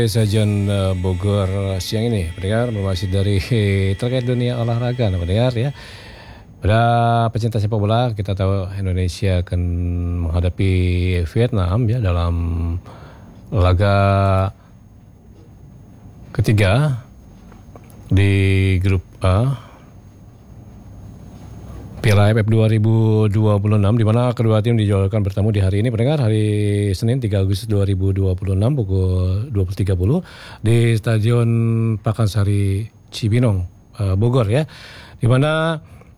Sajian Bogor siang ini, pendengar, masih dari terkait dunia olahraga, pendengar ya. Pada pecinta sepak bola, kita tahu Indonesia akan menghadapi Vietnam ya dalam laga ketiga di grup A Piala AFF 2026, di mana kedua tim dijadwalkan bertemu di hari ini, pendengar, hari Senin 3 Agustus 2026 pukul 20.30 di Stadion Pakansari Cibinong, Bogor ya. Di mana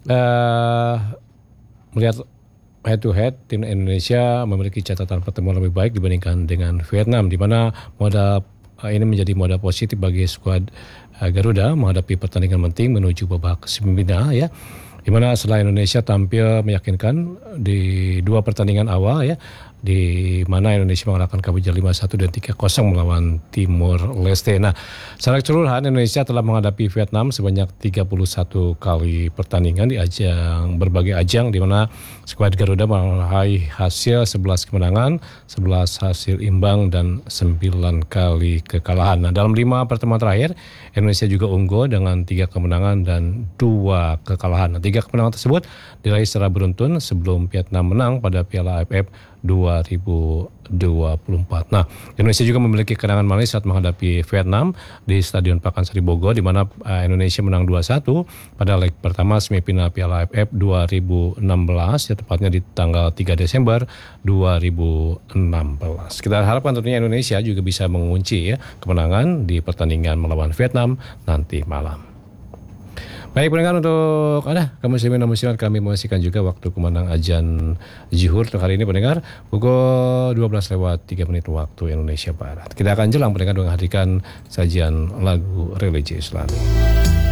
melihat head to head, tim Indonesia memiliki catatan pertemuan lebih baik dibandingkan dengan Vietnam, di mana ini menjadi modal positif bagi skuad Garuda menghadapi pertandingan penting menuju babak semifinal ya. Di mana setelah Indonesia tampil meyakinkan di dua pertandingan awal ya, di mana Indonesia mengalahkan Kamboja 5-1 dan 3-0 melawan Timor Leste. Nah, secara keseluruhan Indonesia telah menghadapi Vietnam sebanyak 31 kali pertandingan di berbagai ajang, di mana skuad Garuda meraih hasil 11 kemenangan, 11 hasil imbang dan 9 kali kekalahan. Nah, dalam 5 pertemuan terakhir Indonesia juga unggul dengan 3 kemenangan dan 2 kekalahan. Nah, 3 kemenangan tersebut diraih secara beruntun sebelum Vietnam menang pada Piala AFF 2024. Nah, Indonesia juga memiliki kenangan manis saat menghadapi Vietnam di Stadion Pakansari Bogor, di mana Indonesia menang 2-1 pada leg pertama semifinal Piala AFF 2016, ya tepatnya di tanggal 3 Desember 2016. Kita harapkan tentunya Indonesia juga bisa mengunci ya kemenangan di pertandingan melawan Vietnam nanti malam. Baik pendengar, untuk kaum muslimin dan muslimat, kami memasikan juga waktu kumandang azan zuhur untuk hari ini pendengar pukul 12:03 waktu Indonesia Barat. Kita akan jelang pendengar dengan menghadirkan sajian lagu religi Islami.